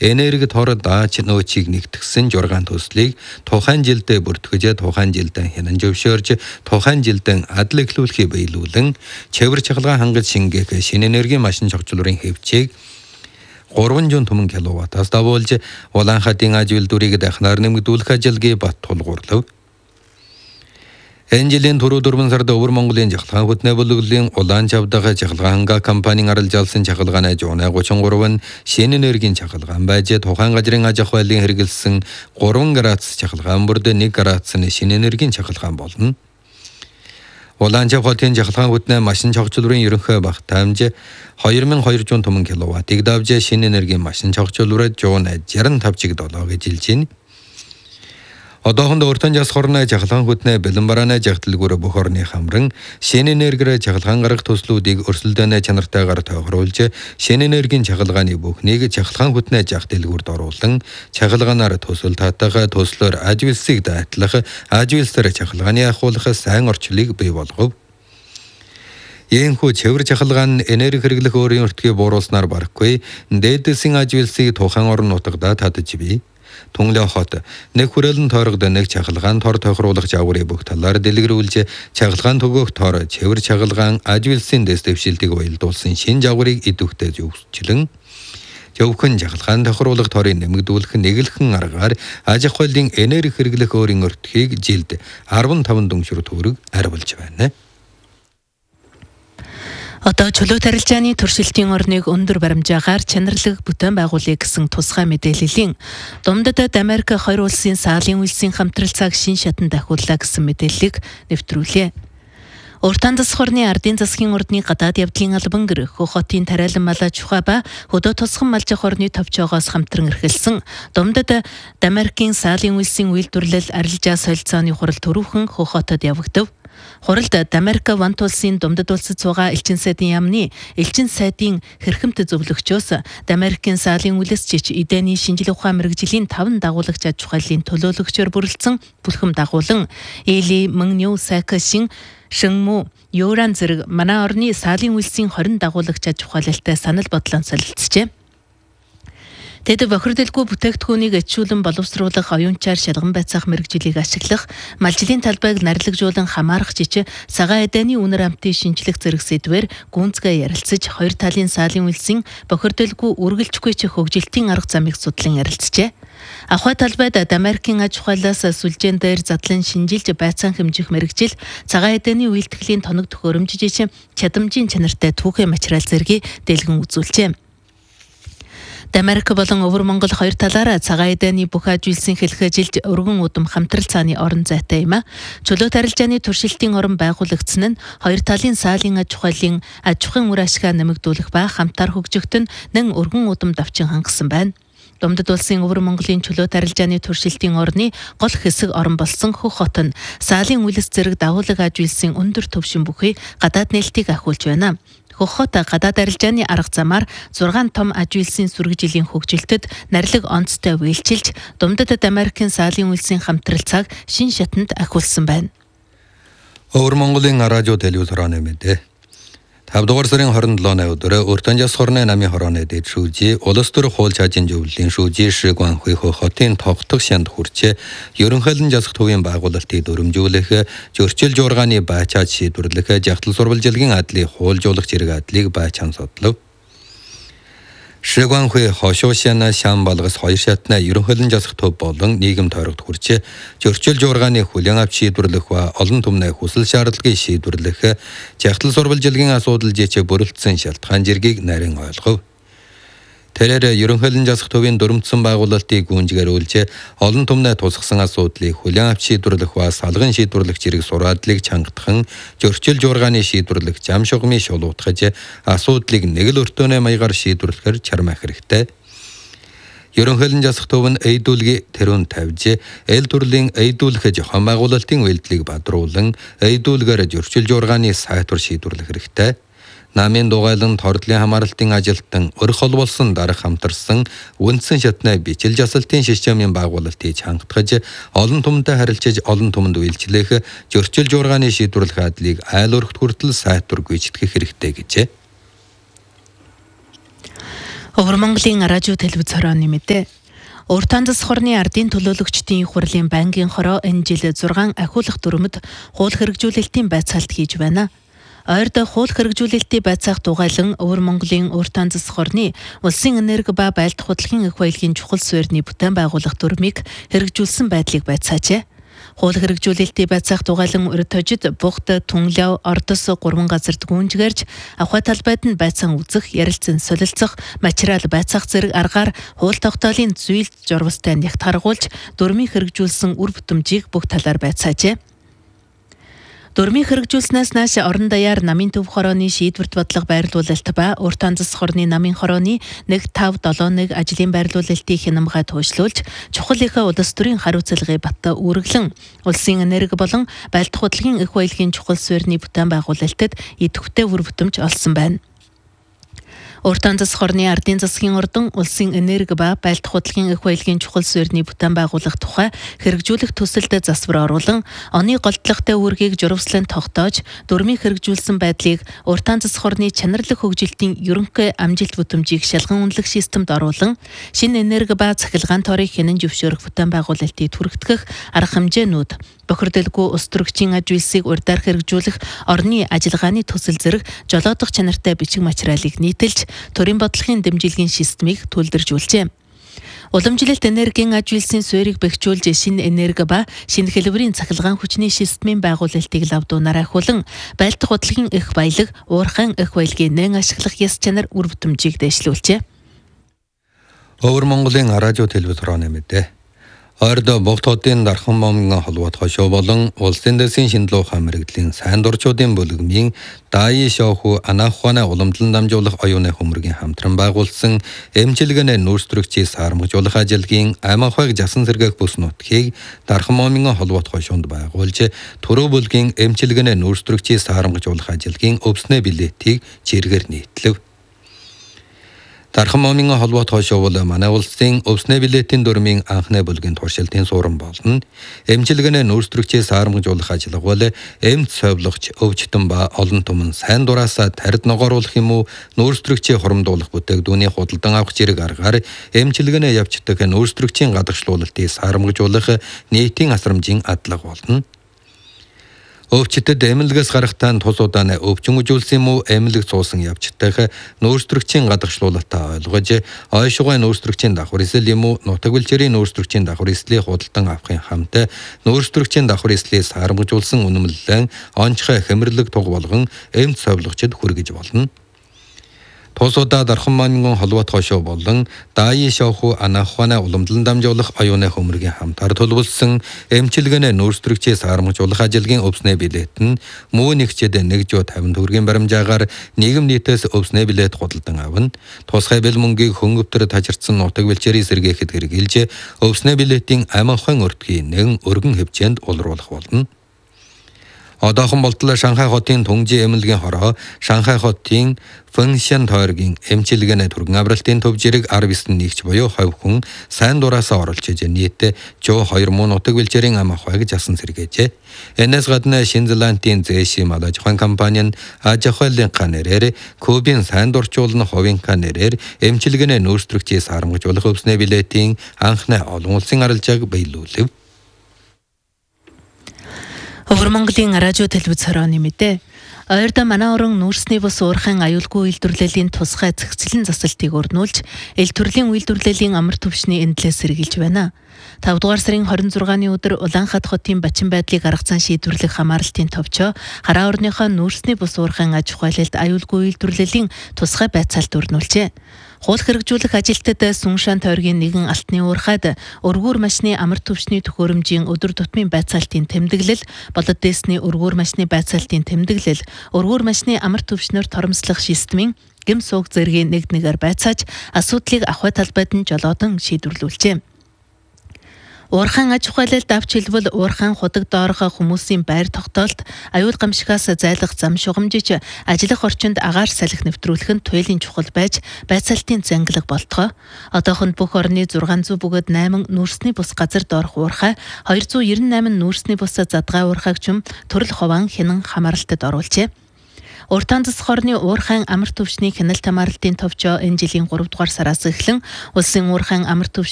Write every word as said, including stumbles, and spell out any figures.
энерги тор дач нөөцийг нэгтгэсэн жургаан төслийг тухайн жилдээ бүртгэж тухайн жилдээ хянан зөвшөөрж тухайн жилдээ адлэглүүлэхийг биелүүлэн цэвэр чахалгаа хангаж шингээх шинэ энергийн машин чогцлуурын хэвчийг гурван зуун түмэн киловаттаас давуулж Улаанхайтын ажил дүрийг дахнаар нэмэгдүүлэх ажилгүй бат тулгуурлав. Энэ жилийн түрүү дөрвөн сард Өвөр Монголын жахалгаан хөтнө бүлэглэлийн Улаан Чавдаг жахалгаанга компанийн аралж алсан жахалгааны жуунаа гучин гурав нь шинэ энергийн жахалгаан байж тухайн газрын аж ахуй байдлын хэрэгэлсэн гурван градус жахалгаан бүрд нэг градус нь шинэ энергийн жахалгаан болно. Улаан Чавхатын жахалгаан хөтнө машин чогцлуурын ерөнхий багт таамж хоёр nghìn хоёр зуун түмэн киловаттыг давж шинэ энергийн машин чогцлуурад жуунаа жаран тавчиг долоо гэж хэлж байна. Одоохондоо уртан жас хорны жахалгаан хөтнө бэлэн барааны жагтлгүүр бүх орны хамран шинэ энергиэр жахалгаан гарах төслүүдийг өрсөлдөөнө чанартайгаар тохируулж шинэ энергийн жахалгааны бүхнийг жахалгаан хөтнө жагтлгүүрд оруулан жахалгаанаар төсөл татах төслөөр аживэлсийг дайтлах аживэлсээр жахалгааны ахуулах сайн орчлыг бий болгов. Ийхүү цэвэр жахалгаан энерги хэрэглэх өөрийн өртгийг бууруулснаар барахгүй дээдсийн аживэлсийг тухайн орон нутагта татж бий. Тунглаа хот нэг хүрээлэн тойрогд нэг чахалгаан тор тохируулах жаврыг бүх талаар дэлгэрүүлж чахалгаан төгөөх тор цэвэр чахалгаан аживэлсийн дэс дэвшилтийг уялдуулсан шин жаврыг идэвхтэй зөвчлөн зөвхөн жахалгаан тохируулах торыг нэмэгдүүлэх нэглэхэн аргаар аж ахуйлын энерги хэрэглэх өөрийн өртгийг жилд арван таван дүншүр төгрөг арвилж байна. Одоо чөлөө тарилжааны туршилтын орныг өндөр баримжаагаар чанарлаг бүтээн байгуулъя гэсэн тусгай мэдээллийн Думдад Америк хоёр улсын саалын үйлсийн хамтрал цаг шин шатанд ахиуллаа гэсэн мэдээллийг нэвтрүүлээ. Уртан засах орны ардын засгийн ордны гадаад явдлын албан гэр Хөх хотын тариалан малаа чухаа ба хөдөө тосгон малжих орны товчоогоос хамтран эрхэлсэн Думдад Америкийн саалын үйлсийн үйлдвэрлэл арилжаа солилцооны хурал төрөвхөн Хөх хотод явагдав. Хуралд Америк Вант улсын Думдад улсад суугаа элчин сайдын яамны элчин сайдын хэрхэмт зөвлөгчөөс Америкийн саалын үлэсчич эдэний шинжилгээ ухаан мэрэгжлийн таван дагуулагч аж ахуйлын төлөөлөгчөөр бүрэлдсэн бүлхэм дагуулан Эли Мөнню Сакашин Шэнмү Юран зэрэг манай орны саалын үлсийн хорин дагуулагч аж ахуйлалтай санал бодлон солилцжээ. Тэд бохирдолгүй бүтээгдэхүүнийг ачуулан боловсруулах, оюунчаар шалган байцаах мэрэгжлийг ашиглах, малжлын талбайг нарлагжуулан хамаарах жиж цагаан эдэний үнэр амтын шинжлэх зэрэг сэдвээр гүнзгий ярилцаж хоёр талын саалын үлсийн бохирдолгүй үргэлжгүй ч хөгжилтийн арга замыг судлан ярилцжээ. Ахуй талбайд Америкийн аж ахуйлаас сүлжээн дээр задлан шинжилж байцаан хэмжих мэрэгжил цагаан эдэний үйлдэхлийн тоног төхөөрөмж жиж чадамжийн чанартай түүхий материал зэргийг дэлгэн үзүүлжээ. Америк болон Өвөр Монгол хоёр талаараа цагаан эдэний бүх аж үйлсийн хэлхээжилж өргөн удам хамтрал цааны орон зайтай юм а. Чөлөө тарилжааны туршилтын орон байгуулагдсан нь хоёр талын саалын аж ахуйлын аж ахуйн үр ашгаа нэмэгдүүлэх ба хамтаар хөгжөхтөн нэн өргөн удам давчин хангасан байна. Думдад улсын Өвөр Монголын чөлөө тарилжааны туршилтын орны гол хэсэг орон болсон Хөх хот нь саалын үлэс зэрэг дагуулаг аж үйлсийн өндөр төвшин бүхий гадаад нээлтийг ахиулж байна. Хөх хот гадаад арилжааны арга замаар зургаан том аж үйлсийн сүргэжилийн хөгжилтөд нарилаг онцтой үйлчилж Думдад Америкийн саалын үйлсийн хамтрал цаг шин шатанд ахиулсан байна. Өвөр Монголын радио телевизорын мэдээ. тавд дугаар сарын хорин долооны өдөр уртан жас хорны намын хорооны дэд шүүжи улс төр хууль чажин зөвлөлийн шүүжи Шигван Хөх хотын тогтох шанд хүрчээ ерөнхийлөн жасах төвийн байгуулалтыг дөрөмжүүлэх зөрчил жургааны байчаад шийдвэрлэх жагтал сурвалжилгийн адлыг хуулжуулах зэрэг адлыг байчаан судлав. Шигван Хөх хошуушяна шам балгас хоёр шатна ерөнхийлөн жасах төв болон нийгэм тойрогт хүрчээ зөрчил жургааны хүлээн авч шийдвэрлэх ба олон түмний хүсэл шаардлагыг шийдвэрлэх жагтал сурвалжилгийн асуудал жийч бүрэлдсэн шалтгаан зэргийг нарийн ойлгов. Тэрээр ерөнхийлөн жасах төвийн дөрмтсөн байгуулалтыг гүнжгэрүүлж олон түмний тусгсан асуудлыг хүлээн авч шийдвэрлэх ба салган шийдвэрлэх зэрэг сураадлыг чангатхан зөрчил жургааны шийдвэрлэх зам шугамыг шулуутгаж асуудлыг нэг л өртөөний маягаар шийдвэрлэхээр чармаах хэрэгтэй. Ерөнхийлөн жасах төв нь эйдүүлгийн тэрүүн тавьж эл төрлийн эйдүүлэх жохон байгуулалтын үйлдэлийг бадруулан эйдүүлгээр зөрчил жургааны сайтвар шийдвэрлэх хэрэгтэй. Намын дугайлан тордлын хамааралтын ажилтан өрх холболсон дарах хамтарсан үндсэн шатны бичил жасалтын системийн байгуулалтыг хангатгаж олон түмэнтэй харилцаж олон түмэнд үйлчлэх зөрчил жургааны шийдвэрлэх адлыг айл өрхт хүртэл сайтвар гүйцэтгэх хэрэгтэй гэжээ. Өвөр Монголын радио телевиз хорооны мэдээ. Уртандас хорны ардын төлөөлөгчдийн их хурлын банкын хороо энэ жил зургаан ахиулах дүрмэд хууль хэрэгжүүлэлтийн байцаалт хийж байна. Ойрд хууль хэрэгжүүлэлтийн байцаах дугайлан Өвөр Монголын Уртандас хорны улсын энерги ба байлдах худлын их баялагын чухал суурьны бүтээн байгуулах дүрмийг хэрэгжүүлсэн байдлыг байцаажээ. Хууль хэрэгжүүлэлтийн байцаах дугайлан урд хожид Бугт, Түнлэв, Ордос гурван газарт гүнжгэрж ахуй талбайд нь байцаан үзэх, ярилцсан солилцох, материал байцаах зэрэг аргаар хууль тогтоолын зүйл журвастай нягт харгуулж дүрмийн хэрэгжүүлсэн үр бүтэмжийг бүх талаар байцаажээ. Дүрмийн хэрэгжүүлснээс нааш орон даяар намын төв хорооны шийдвэрт бодлого байрлуулалт ба Уртандас хорны намын хорооны нэг тав долоо нэг ажлын байрлуулалтыг хянамгай туушлуулж чухал их улс төрийн хариуцлагыг бат үүрэглэн улсын энерги болон байлдах худлын их баялагын чухал суурьны бүтээн байгуулалтад идэвхтэй үр бүтэмж олсон байна. Уртандас хорны ардын засгийн ордон улсын энерги ба байлдах худлын их баялагын чухал суурьны бүтээн байгуулах тухай хэрэгжүүлэх төсөлд засвар оруулан оны голдлогтой үүргийг журвслан тогтоож дүрмийн хэрэгжүүлсэн байдлыг Уртандас хорны чанарлаг хөгжилтийн ерөнхий амжилт бүтэмжийг шалган үнэлэх системд оруулан шинэ энерги ба цахилгаан тоорыг хянан зөвшөөрөх бүтээн байгуулалтыг түргэтгэх арга хэмжээнүүд бохирдолгүй ус төрөгчийн аж үйлсийг урьдаар хэрэгжүүлэх орны ажиллагааны төсөл зэрэг жолоодох чанартай бичиг материалыг нийтэлж төрийн бодлогын дэмжлэгийн системийг төлөвлөжүүлжээ. Уламжлалт энергийн аж үйлсийн суурийг бэхжүүлж шинэ энерги ба шинэ хэлбэрийн цахилгаан хүчний системийн байгуулалтыг лавдуунаар ахиулан байлдах худлын их баялаг, уурхайн их баялагын нэн ашиглах яс чанар үр бүтэмжийг дэвшлүүлжээ. Өвөр Монголын радио телевиз хорооны мэдээ. Ойрд Богтодын Дархан момгийн холбоот хошоо болон улсын дэсийн шинжилгээ ухаан мэрэгдлийн сайн дурчуудын бүлэгмийн Даи шоуху анахуана уламжлан дамжуулах оюуны хөмөргийн хамтран байгуулсан эмчилгээний нүүрстрэгчийн саармагжуулах ажилгийн аймаг жасан сэргээх бүс нутгийг Дархан момгийн холбоот хошоонд байгуулж түрүү бүлгийн эмчилгээний нүүрстрэгчийн саармагжуулах ажилгийн өвснэ билетийг чиргээр нийтлэв. Дархан момгийн холбоот хошоо бол манай улсын өвснэ билетийн дүрмийн анхны бүлгийн туршилтын суурин болно. Эмчилгээний нүүрстрэгчийн саармагжуулах ажиллагаа бол эмч совлогч өвчтөн ба олон түмэн сайн дураасаа тарид ногооруулах юм уу нүүрстрэгчийн хурамдуулах бүтээгдүүний худалдан авах зэрэг аргаар эмчилгээний явцдаг нүүрстрэгчийн гадагшлуулалтыг саармагжуулах нийтийн асрамжийн адлага болно. Өвчтөд эмнэлгээс гарахтаа тус удааны өвчин үжүүлсэн юм уу эмнэлэг цуусан явцдаг нүүрстрэгчийн гадагшлуулалтаа ойлгож ойшгой нүүрстрэгчийн давхар эсэл юм уу нутаг бэлчээрийн нүүрстрэгчийн давхар эслийг худалдан авахын хамт нүүрстрэгчийн давхар эслийг саармагжуулсан үнэмлэлэн онцгой хэмэрлэг туг болгон эмч совлогчд хүргэж болно. Тусуудаа Дархан момгийн холбоот хошоо болон Даи шоуху анахуана уламжлан дамжуулах оюуны хөмөргийн хамтар төлөвлөсөн эмчилгээний нүүрстрэгчийн саармагжуулах ажилгийн өвснэ билет нь муу нэгчэд нэг жоо тавин төгрөгийн баримжаагаар нийгэм нийтээс өвснэ билет худалдан авна. Тусгай бэл мөнгийг хөнгөвтөр тажирдсан нутаг бэлчээрийн сэргээхэд хэрэгжилж өвснэ билетийн амархан өртгийн нэгэн өргөн хэмжээнд улруулах болно. Одоохон болтол Шанхай хотын Түнжи эмнэлгийн хороо Шанхай хотын Фэншэн тойргийн эмчилгээний түргэн авралтын төв зэрэг арвс нэгч буюу хувь хүн сайн дураасаа оруулж нийт жоо хоёр муу нутаг бэлчээрийн ам ахуйг жасан сэргээжээ. Энэс гадна Шинэ Зеландын зээши малаж ухаан компани нь аж ахуйлын нэрээр Кубын сайн дурчуулна хувийнхаа нэрээр эмчилгээний нүүрстрэгчийн саармагжуулах өвснэ билетийн анхны олон улсын арилжааг биелүүлв. Өвөр Монголын радио телевиз хорооны мэдээ. Ойрд манай орон нүүрсний бус уурхайн аюулгүй үйлдвэрлэлийн тусгай зэгцлэн засалтыг өрнүүлж, эл төрлийн үйлдвэрлэлийн амар түвшний эндлээс сэргийлж байна. тавд дугаар сарын хорин зургааны өдөр Улаанхат хотын Бачин байдлыг арга зан шийдвэрлэх хамааралтын товчоо хараа орныхоо нүүрсний бус уурхайн аж ахуйлалд аюулгүй үйлдвэрлэлийн тусгай байцаалт өрнүүлжээ. Хууль хэрэгжүүлэх ажилтнад Сүншан тойргийн нэгэн алтны уурхайд өргүүр машины амар түвшний төхөөрөмжийн өдөр тутмын байцаалтын тэмдэглэл, болоод дээсний өргүүр машины байцаалтын тэмдэглэл, өргүүр машины амар түвшнөр торомслох системийн гэм сууг зэргийн нэгд нэгээр байцааж асуудлыг ахуй талбайд нь жолоодон шийдвэрлүүлжээ. Уурхайн аж ахуйлалд авч хэлбэл уурхайн худаг доорох хүмүүсийн байр тогтоолт аюул гамшигаас зайлах зам шугамжиж ажиллах орчинд агаар салхи нэвтрүүлэх нь туйлын чухал байж байцаалтын зангилга болтгоо. Одоохонд бүх орны зургаан зуун бөгөөд найман нүүрсний бус газар доорох уурхай хоёр зуун девяносто восемь нүүрсний бус задгай уурхайг чум төрөл хуваан хянан хамааралтад оруулжээ. Уртан засаг орны уурхайн амар түвшний хяналт хамаарлтын товчоо энэ жилийн гурав дугаар сараас эхлэн улсын уурхайн амар түвшний